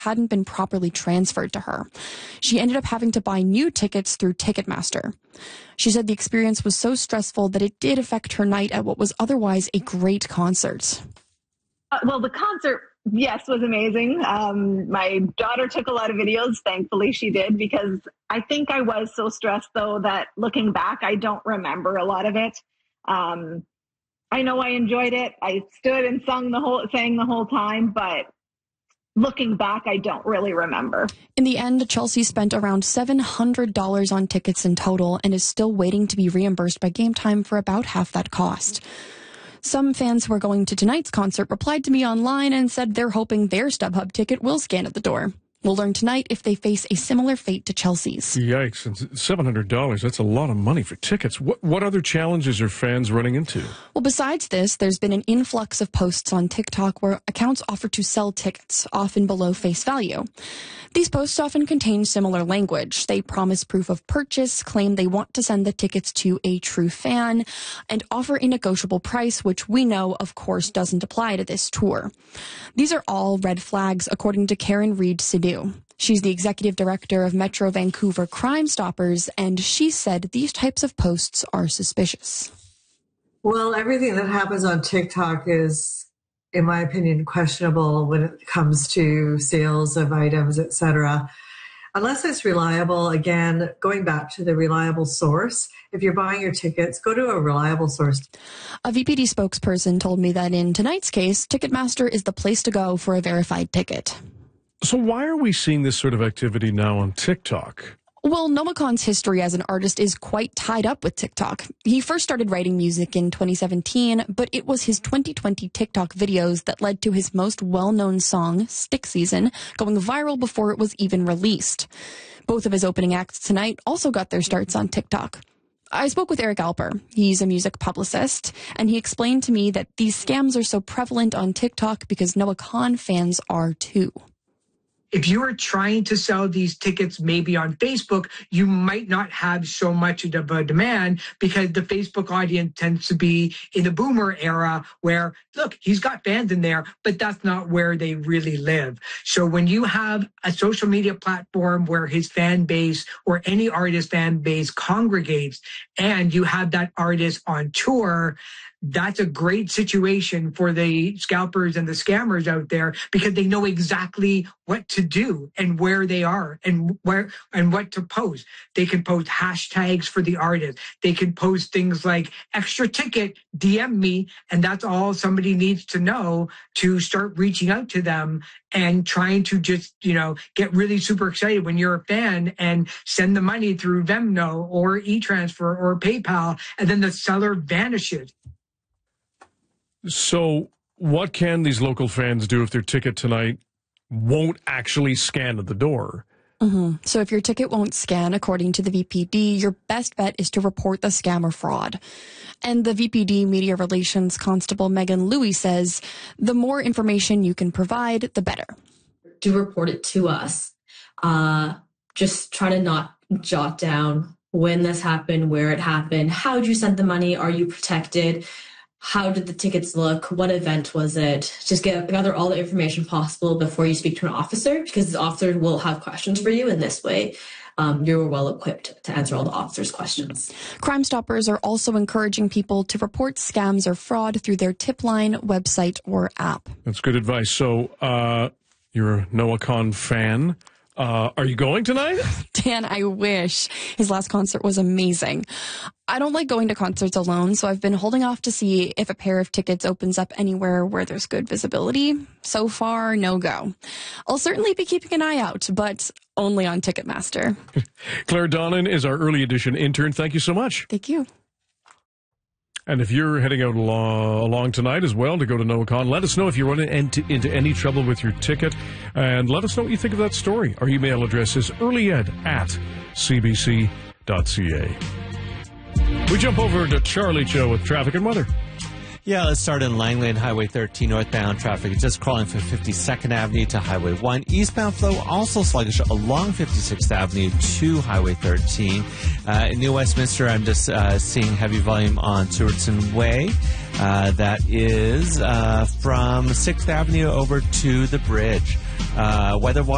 hadn't been properly transferred to her. She ended up having to buy new tickets through Ticketmaster. She said the experience was so stressful that it did affect her night at what was otherwise a great concert. Well, the concert, yes, was amazing. My daughter took a lot of videos. Thankfully, she did, because I think I was so stressed, though, that looking back, I don't remember a lot of it. I know I enjoyed it. I stood and sang the whole time, but looking back, I don't really remember. In the end, Chelsea spent around $700 on tickets in total and is still waiting to be reimbursed by Game Time for about half that cost. Some fans who are going to tonight's concert replied to me online and said they're hoping their StubHub ticket will scan at the door. We'll learn tonight if they face a similar fate to Chelsea's. Yikes. And $700, that's a lot of money for tickets. What other challenges are fans running into? Well, besides this, there's been an influx of posts on TikTok where accounts offer to sell tickets, often below face value. These posts often contain similar language. They promise proof of purchase, claim they want to send the tickets to a true fan, and offer a negotiable price, which we know, of course, doesn't apply to this tour. These are all red flags, according to Karen Reid-Sidhu. She's the executive director of Metro Vancouver Crime Stoppers, and she said these types of posts are suspicious. Well, everything that happens on TikTok is, in my opinion, questionable when it comes to sales of items, etc. Unless it's reliable, again, going back to the reliable source, if you're buying your tickets, go to a reliable source. A VPD spokesperson told me that in tonight's case, Ticketmaster is the place to go for a verified ticket. So why are we seeing this sort of activity now on TikTok? Well, Noah Kahan's history as an artist is quite tied up with TikTok. He first started writing music in 2017, but it was his 2020 TikTok videos that led to his most well-known song, Stick Season, going viral before it was even released. Both of his opening acts tonight also got their starts on TikTok. I spoke with Eric Alper. He's a music publicist, and he explained to me that these scams are so prevalent on TikTok because Noah Kahan fans are too. If you are trying to sell these tickets maybe on Facebook, you might not have so much of a demand because the Facebook audience tends to be in the boomer era where, look, he's got fans in there, but that's not where they really live. So when you have a social media platform where his fan base or any artist fan base congregates and you have that artist on tour, that's a great situation for the scalpers and the scammers out there because they know exactly what to do and where they are and what to post. They can post hashtags for the artist. They can post things like extra ticket, DM me, and that's all somebody needs to know to start reaching out to them and trying to just, get really super excited when you're a fan and send the money through Venmo or e-transfer or PayPal, and then the seller vanishes. So what can these local fans do if their ticket tonight won't actually scan at the door? So if your ticket won't scan, according to the VPD, your best bet is to report the scam or fraud. And the VPD Media Relations Constable Megan Louie says the more information you can provide, the better. Do report it to us. Just try to not jot down when this happened, where it happened, how did you send the money, are you protected? How did the tickets look? What event was it? Just gather all the information possible before you speak to an officer, because the officer will have questions for you. In this way, you're well equipped to answer all the officer's questions. Crime Stoppers are also encouraging people to report scams or fraud through their tip line, website, or app. That's good advice. So you're a Noah Kahan fan. Are you going tonight? Dan, I wish. His last concert was amazing. I don't like going to concerts alone, so I've been holding off to see if a pair of tickets opens up anywhere where there's good visibility. So far, no go. I'll certainly be keeping an eye out, but only on Ticketmaster. Claire Donnan is our early edition intern. Thank you so much. Thank you. And if you're heading out along tonight as well to go to Noah Kahan, let us know if you run into any trouble with your ticket. And let us know what you think of that story. Our email address is earlyed@cbc.ca. We jump over to Charlie Cho with traffic and weather. Yeah, let's start in Langley and Highway 13 northbound traffic. Just crawling from 52nd Avenue to Highway 1. Eastbound flow also sluggish along 56th Avenue to Highway 13. In New Westminster, I'm just seeing heavy volume on Sewardson Way. That is from 6th Avenue over to the bridge. Weather-wise,